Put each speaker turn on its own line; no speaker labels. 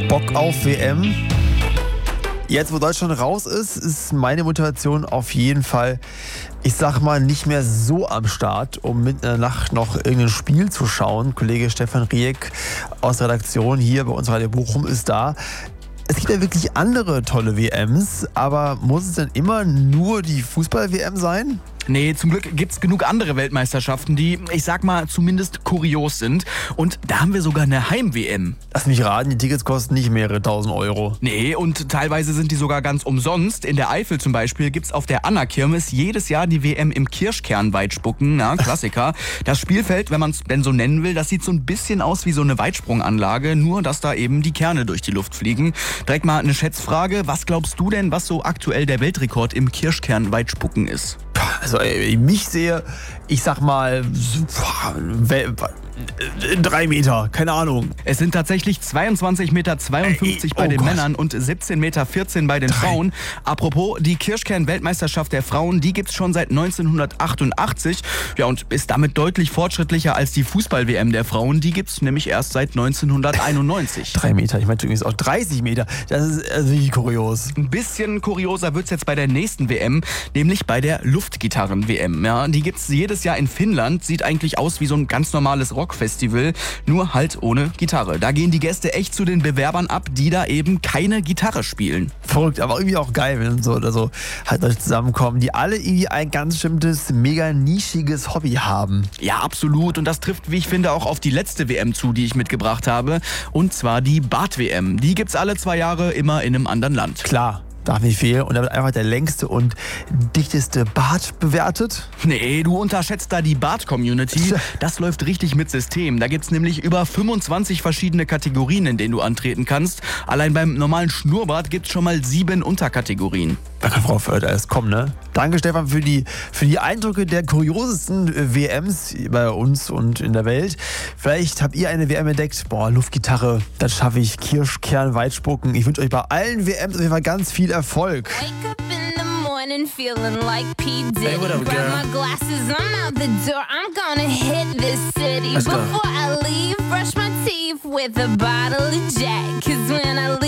Bock auf WM. Jetzt, wo Deutschland raus ist, ist meine Motivation auf jeden Fall, ich sag mal, nicht mehr so am Start, um mitten in der Nacht noch irgendein Spiel zu schauen. Kollege Stefan Rieck aus der Redaktion hier bei uns Radio Bochum ist da. Es gibt ja wirklich andere tolle WMs, aber muss es denn immer nur die Fußball-WM sein?
Nee, zum Glück gibt's genug andere Weltmeisterschaften, die, ich sag mal, zumindest kurios sind. Und da haben wir sogar eine Heim-WM.
Lass mich raten, die Tickets kosten nicht mehrere tausend Euro.
Nee, und teilweise sind die sogar ganz umsonst. In der Eifel zum Beispiel gibt's auf der Anna-Kirmes jedes Jahr die WM im Kirschkern-Weitspucken. Na, Klassiker. Das Spielfeld, wenn man es denn so nennen will, das sieht so ein bisschen aus wie so eine Weitsprunganlage, nur dass da eben die Kerne durch die Luft fliegen. Direkt mal eine Schätzfrage. Was glaubst du denn, was so aktuell der Weltrekord im Kirschkern-Weitspucken ist?
Also, ich mich sehe, ich sag mal, 3 Meter, keine Ahnung.
Es sind tatsächlich 22,52 Meter bei den Männern und 17,14 Meter bei den Frauen. Apropos, die Kirschkern-Weltmeisterschaft der Frauen, die gibt's schon seit 1988. Ja, und ist damit deutlich fortschrittlicher als die Fußball-WM der Frauen. Die gibt's nämlich erst seit 1991.
3 Meter, ich meine übrigens auch 30 Meter. Das ist wirklich kurios.
Ein bisschen kurioser wird's jetzt bei der nächsten WM, nämlich bei der Luftgitarren-WM. Ja, die gibt's jedes Jahr in Finnland. Sieht eigentlich aus wie so ein ganz normales Rockfestival, nur halt ohne Gitarre. Da gehen die Gäste echt zu den Bewerbern ab, die da eben keine Gitarre spielen.
Verrückt, aber irgendwie auch geil, wenn so oder so halt Leute zusammenkommen, die alle irgendwie ein ganz bestimmtes, mega nischiges Hobby haben.
Ja, absolut. Und das trifft, wie ich finde, auch auf die letzte WM zu, die ich mitgebracht habe. Und zwar die Bart-WM. Die gibt's alle 2 Jahre, immer in einem anderen Land.
Klar. Darf nicht fehlen. Und da wird einfach der längste und dichteste Bart bewertet.
Nee, du unterschätzt da die Bart-Community. Das läuft richtig mit System. Da gibt's nämlich über 25 verschiedene Kategorien, in denen du antreten kannst. Allein beim normalen Schnurrbart gibt's schon mal 7 Unterkategorien.
Da kann Frau Förder alles kommen, ne? Danke, Stefan, für die Eindrücke der kuriosesten WMs bei uns und in der Welt. Vielleicht habt ihr eine WM entdeckt. Boah, Luftgitarre, das schaffe ich. Kirschkern, Weitspucken. Ich wünsche euch bei allen WMs auf jeden Fall ganz viel Erfolg.
Feeling like P. Diddy. Hey, what up, girl? Grab my glasses, I'm out the door. I'm gonna hit this city. Before I leave, brush my teeth with a bottle of Jack. 'Cause when I